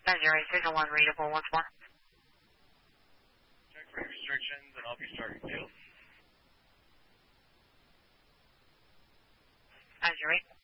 Azure 8, signal 1 readable once more. Check for restrictions, and I'll be starting tail. Azure 8.